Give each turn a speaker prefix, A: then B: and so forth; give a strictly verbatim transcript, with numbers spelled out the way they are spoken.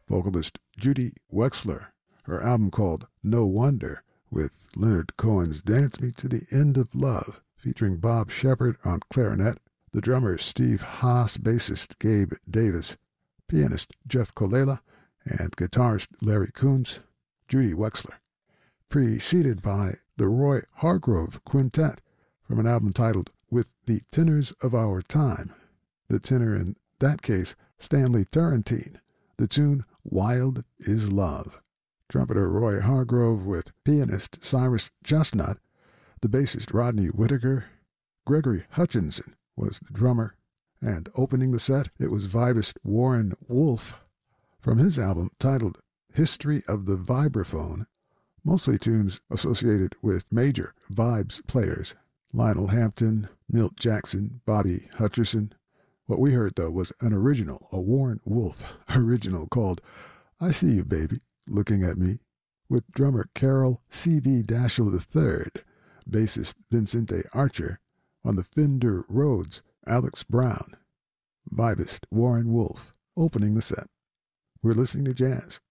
A: vocalist Judy Wexler, her album called No Wonder, with Leonard Cohen's Dance Me to the End of Love, featuring Bob Shepard on clarinet, the drummer Steve Haas, bassist Gabe Davis, pianist Jeff Colella, and guitarist Larry Coons. Judy Wexler, preceded by the Roy Hargrove Quintet from an album titled With the Tenors of Our Time. The tenor in that case, Stanley Turrentine. The tune Wild is Love. Trumpeter Roy Hargrove with pianist Cyrus Chestnut, the bassist Rodney Whitaker. Gregory Hutchinson was the drummer, and opening the set, it was vibist Warren Wolf from his album titled History of the Vibraphone, mostly tunes associated with major vibes players, Lionel Hampton, Milt Jackson, Bobby Hutcherson. What we heard, though, was an original, a Warren Wolf original called I See You, Baby, Looking at Me, with drummer Carol C V Daschle the third, bassist Vincente Archer, on the Fender Rhodes, Alex Brown, vibist Warren Wolf, opening the set. We're listening to jazz